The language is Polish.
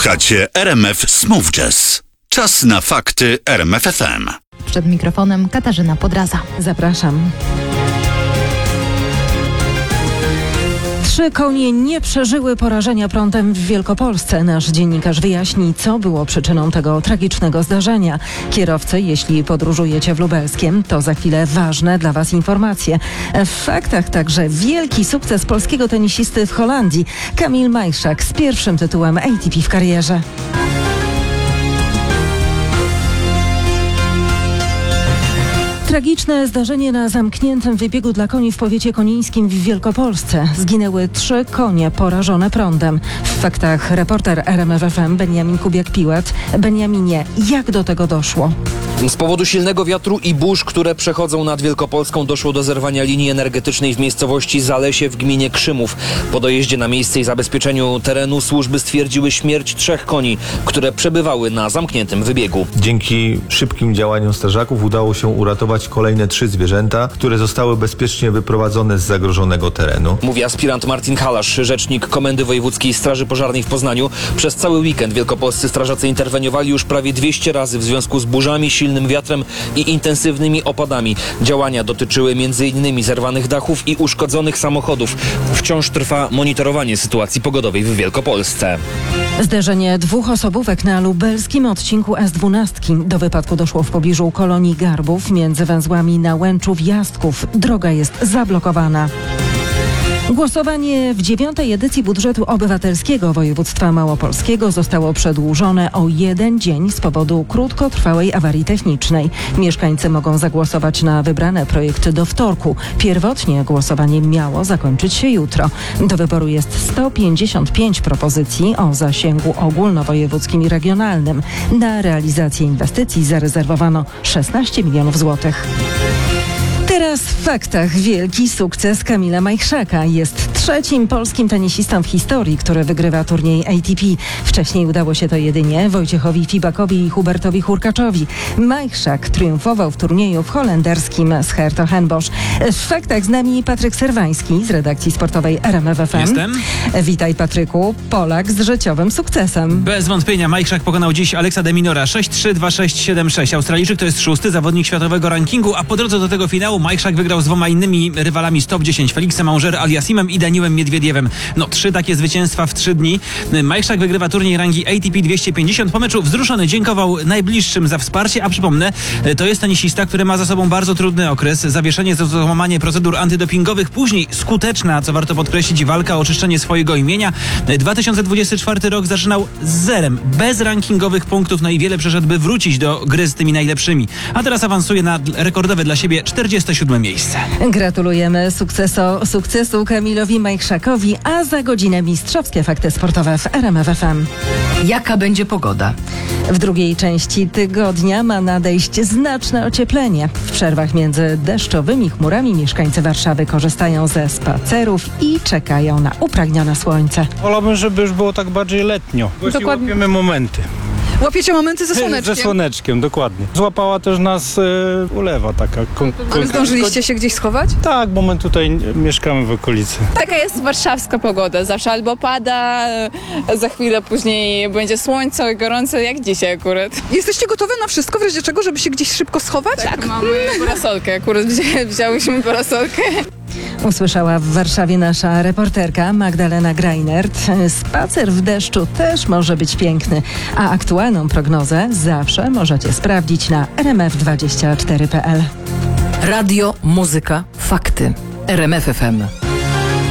Słuchacie RMF Smooth Jazz. Czas na fakty RMF FM. Przed mikrofonem Katarzyna Podraza. Zapraszam. 3 konie nie przeżyły porażenia prądem w Wielkopolsce. Nasz dziennikarz wyjaśni, co było przyczyną tego tragicznego zdarzenia. Kierowcy, jeśli podróżujecie w Lubelskiem, to za chwilę ważne dla Was informacje. W faktach także wielki sukces polskiego tenisisty w Holandii. Kamil Majchrzak z pierwszym tytułem ATP w karierze. Tragiczne zdarzenie na zamkniętym wybiegu dla koni w powiecie konińskim w Wielkopolsce. Zginęły 3 konie porażone prądem. W faktach reporter RMF FM Beniamin Kubiak-Piłat. Beniaminie, jak do tego doszło? Z powodu silnego wiatru i burz, które przechodzą nad Wielkopolską, doszło do zerwania linii energetycznej w miejscowości Zalesie w gminie Krzymów. Po dojeździe na miejsce i zabezpieczeniu terenu służby stwierdziły śmierć 3 koni, które przebywały na zamkniętym wybiegu. Dzięki szybkim działaniom strażaków udało się uratować kolejne 3 zwierzęta, które zostały bezpiecznie wyprowadzone z zagrożonego terenu. Mówi aspirant Marcin Halasz, rzecznik Komendy Wojewódzkiej Straży Pożarnej w Poznaniu. Przez cały weekend wielkopolscy strażacy interweniowali już prawie 200 razy w związku z burzami, silnym wiatrem i intensywnymi opadami. Działania dotyczyły m.in. zerwanych dachów i uszkodzonych samochodów. Wciąż trwa monitorowanie sytuacji pogodowej w Wielkopolsce. Zderzenie 2 osobówek na lubelskim odcinku S12. Do wypadku doszło w pobliżu kolonii Garbów między węzłami Nałęczów-Jasków. Droga jest zablokowana. Głosowanie w 9. edycji budżetu obywatelskiego województwa małopolskiego zostało przedłużone o 1 dzień z powodu krótkotrwałej awarii technicznej. Mieszkańcy mogą zagłosować na wybrane projekty do wtorku. Pierwotnie głosowanie miało zakończyć się jutro. Do wyboru jest 155 propozycji o zasięgu ogólnowojewódzkim i regionalnym. Na realizację inwestycji zarezerwowano 16 milionów złotych. Teraz w faktach wielki sukces Kamila Majchrzaka. Jest 3. polskim tenisistą w historii, który wygrywa turniej ATP. Wcześniej udało się to jedynie Wojciechowi Fibakowi i Hubertowi Hurkaczowi. Majchrzak triumfował w turnieju w holenderskim Scherto-Henbosch. W faktach z nami Patryk Serwański z redakcji sportowej RMF FM. Jestem. Witaj, Patryku. Polak z życiowym sukcesem. Bez wątpienia Majchrzak pokonał dziś Alexa de Minaura 6-3, 2-6, 7-6. Australijczyk to jest 6. zawodnik światowego rankingu, a po drodze do tego finału Majchrzak wygrał z 2 innymi rywalami z top 10, Felixem Auger-Aliassimem i Daniilem Miedwiediewem. 3 takie zwycięstwa w 3 dni. Majchrzak wygrywa turniej rangi ATP 250. Po meczu wzruszony dziękował najbliższym za wsparcie, a przypomnę, to jest tenisista, który ma za sobą bardzo trudny okres. Zawieszenie za złamanie procedur antydopingowych, później skuteczna, co warto podkreślić, walka o oczyszczenie swojego imienia. 2024 rok zaczynał z zerem, bez rankingowych punktów, i wiele przeszedł, by wrócić do gry z tymi najlepszymi. A teraz awansuje na rekordowe dla siebie 47 miejsce. Gratulujemy sukcesu Kamilowi Majchrzakowi, a za godzinę mistrzowskie fakty sportowe w RMF FM. Jaka będzie pogoda? W drugiej części tygodnia ma nadejść znaczne ocieplenie. W przerwach między deszczowymi chmurami mieszkańcy Warszawy korzystają ze spacerów i czekają na upragnione słońce. Wolałbym, żeby już było tak bardziej letnio. Właśnie łapiemy momenty. Łapiecie momenty ze słoneczkiem? Ze słoneczkiem, dokładnie. Złapała też nas ulewa taka. Ale zdążyliście się gdzieś schować? Tak, bo my tutaj mieszkamy w okolicy. Taka jest warszawska pogoda. Zawsze albo pada, za chwilę później będzie słońce, gorące, jak dzisiaj akurat. Jesteście gotowe na wszystko, w razie czego, żeby się gdzieś szybko schować? Tak, mamy parasolkę. Akurat wzięłyśmy parasolkę. Usłyszała w Warszawie nasza reporterka Magdalena Greinert. Spacer w deszczu też może być piękny, a aktualną prognozę zawsze możecie sprawdzić na rmf24.pl. Radio, muzyka, fakty. RMF FM.